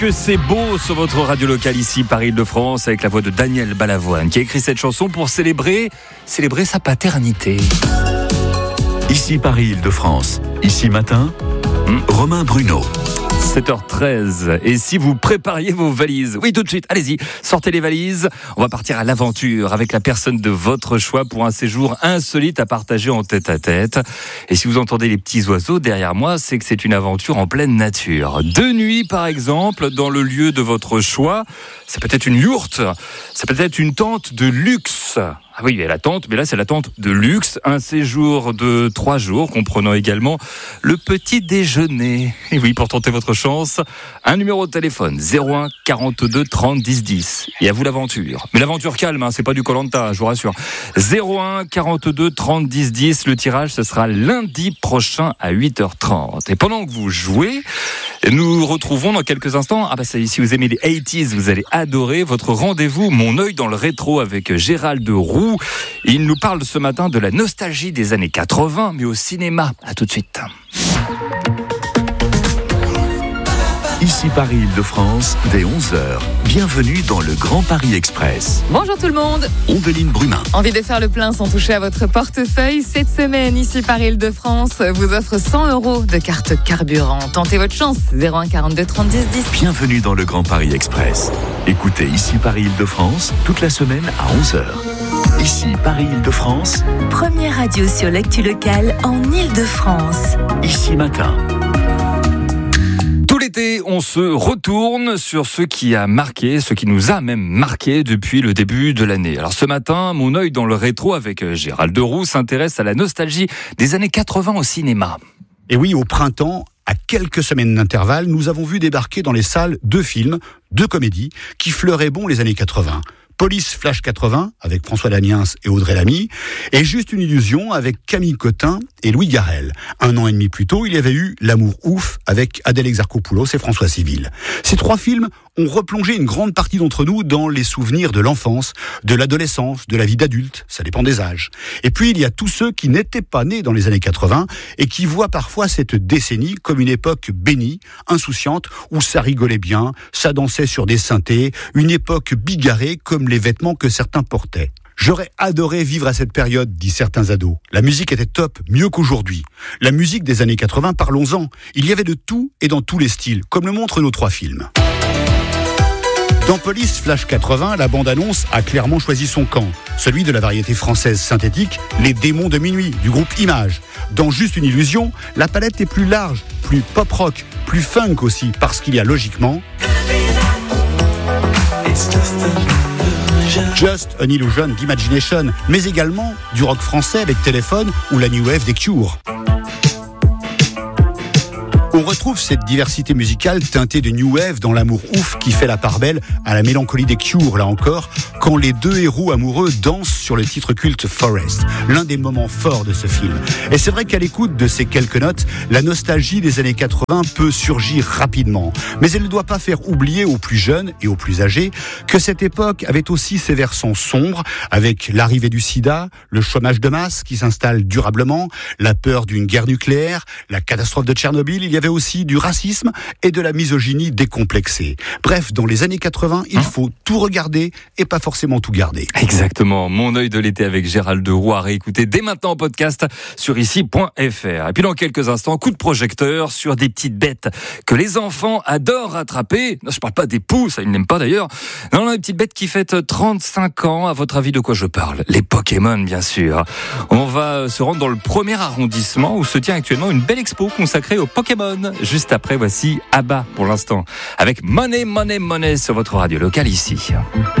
que c'est beau sur votre radio locale ici, Paris-Île-de-France, avec la voix de Daniel Balavoine, qui a écrit cette chanson pour célébrer sa paternité. Ici Paris-Île-de-France, ici matin, Romain Bruno. 7h13, et si vous prépariez vos valises, oui tout de suite, allez-y, sortez les valises, on va partir à l'aventure avec la personne de votre choix pour un séjour insolite à partager en tête-à-tête. Et si vous entendez les petits oiseaux derrière moi, c'est que c'est une aventure en pleine nature. De nuit par exemple, dans le lieu de votre choix, c'est peut-être une yourte, c'est peut-être une tente de luxe. Ah oui, il y a la tente, mais là c'est la tente de luxe, un séjour de 3 jours, comprenant également le petit déjeuner. Et oui, pour tenter votre chance, un numéro de téléphone, 01 42 30 10 10. Et à vous l'aventure. Mais l'aventure calme, c'est pas du Koh-Lanta, je vous rassure. 01 42 30 10 10, le tirage ce sera lundi prochain à 8h30. Et pendant que vous jouez, nous retrouvons dans quelques instants, si vous aimez les 80s, vous allez adorer votre rendez-vous Mon œil dans le rétro avec Gérald Roux. Il nous parle ce matin de la nostalgie des années 80, mais au cinéma. À tout de suite. Ici Paris-Île-de-France, dès 11h. Bienvenue dans le Grand Paris Express. Bonjour tout le monde. Ombeline Brumain. Envie de faire le plein sans toucher à votre portefeuille? Cette semaine, Ici Paris-Île-de-France vous offre 100 € de carte carburant. Tentez votre chance. 01 42 30 10 10. Bienvenue dans le Grand Paris Express. Écoutez Ici Paris-Île-de-France toute la semaine à 11h. Ici Paris-Île-de-France. Première radio sur l'actu locale en Île-de-France. Ici matin. Tout l'été, on se retourne sur ce qui nous a même marqué depuis le début de l'année. Alors ce matin, Mon œil dans le rétro avec Gérald Roux s'intéresse à la nostalgie des années 80 au cinéma. Et oui, au printemps, à quelques semaines d'intervalle, nous avons vu débarquer dans les salles 2 films, 2 comédies, qui fleuraient bon les années 80. Police Flash 80, avec François Damiens et Audrey Lamy, et Juste une illusion, avec Camille Cotin et Louis Garrel. 1 an et demi plus tôt, il y avait eu L'amour ouf, avec Adèle Exarchopoulos et François Civil. Ces 3 films ont replongé une grande partie d'entre nous dans les souvenirs de l'enfance, de l'adolescence, de la vie d'adulte, ça dépend des âges. Et puis il y a tous ceux qui n'étaient pas nés dans les années 80 et qui voient parfois cette décennie comme une époque bénie, insouciante, où ça rigolait bien, ça dansait sur des synthés, une époque bigarrée comme les vêtements que certains portaient. J'aurais adoré vivre à cette période, disent certains ados. La musique était top, mieux qu'aujourd'hui. La musique des années 80, parlons-en. Il y avait de tout et dans tous les styles, comme le montrent nos 3 films. Dans Police Flash 80, la bande-annonce a clairement choisi son camp, celui de la variété française synthétique, Les Démons de Minuit, du groupe Image. Dans Juste une illusion, la palette est plus large, plus pop-rock, plus funk aussi, parce qu'il y a logiquement Just an Illusion d'Imagination, mais également du rock français avec Téléphone ou la New Wave des Cure. On retrouve cette diversité musicale teintée de New Wave dans L'amour ouf qui fait la part belle à la mélancolie des Cure, là encore, quand les 2 héros amoureux dansent sur le titre culte Forest, l'un des moments forts de ce film. Et c'est vrai qu'à l'écoute de ces quelques notes, la nostalgie des années 80 peut surgir rapidement. Mais elle ne doit pas faire oublier aux plus jeunes et aux plus âgés que cette époque avait aussi ses versants sombres, avec l'arrivée du sida, le chômage de masse qui s'installe durablement, la peur d'une guerre nucléaire, la catastrophe de Tchernobyl. Il y avait aussi du racisme et de la misogynie décomplexée. Bref, dans les années 80, il faut tout regarder et pas forcément tout garder. Exactement. Mon œil de l'été avec Gérald Roux à réécouter dès maintenant en podcast sur ici.fr. Et puis dans quelques instants, coup de projecteur sur des petites bêtes que les enfants adorent attraper. Non, je parle pas des poux, ça ils n'aiment pas d'ailleurs. Non, les petites bêtes qui fêtent 35 ans. À votre avis, de quoi je parle? Les Pokémon, bien sûr. On va se rendre dans le 1er arrondissement où se tient actuellement une belle expo consacrée aux Pokémon. Juste après, voici ABBA pour l'instant, avec Money, Money, Money sur votre radio locale ici.